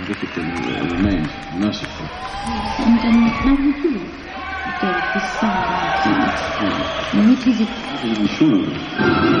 discipline remains merciful. And how do you feel, Dave, this summer? What is it? I'm not even sure.